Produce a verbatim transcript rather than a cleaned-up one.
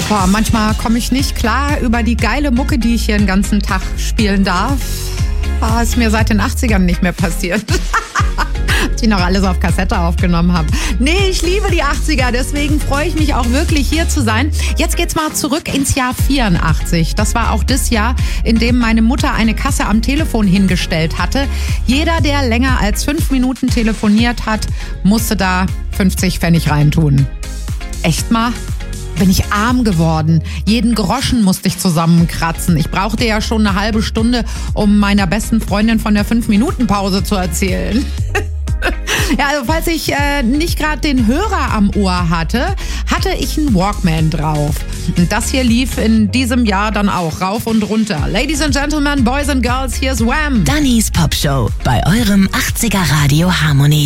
Boah, manchmal komme ich nicht klar über die geile Mucke, die ich hier den ganzen Tag spielen darf. Ah, ist mir seit den achtzigern nicht mehr passiert. Die noch alles auf Kassette aufgenommen haben. Nee, ich liebe die achtziger, deswegen freue ich mich auch wirklich, hier zu sein. Jetzt geht's mal zurück ins Jahr vierundachtzig. Das war auch das Jahr, in dem meine Mutter eine Kasse am Telefon hingestellt hatte. Jeder, der länger als fünf Minuten telefoniert hat, musste da fünfzig Pfennig reintun. Echt mal? Bin ich arm geworden. Jeden Groschen musste ich zusammenkratzen. Ich brauchte ja schon eine halbe Stunde, um meiner besten Freundin von der fünf-Minuten-Pause zu erzählen. Ja, also falls ich äh, nicht gerade den Hörer am Ohr hatte, hatte ich einen Walkman drauf. Und das hier lief in diesem Jahr dann auch rauf und runter. Ladies and Gentlemen, Boys and Girls, here's Wham! Dannys Popshow bei eurem achtziger Radio Harmonie.